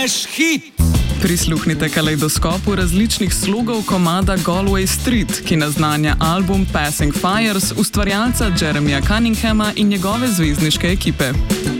naš hit! Prisluhnite kalejdoskopu različnih slogov komada Galway Street, ki naznanja album Passing Fires ustvarjalca Jeremija Cunninghama in njegove zvezdniške ekipe.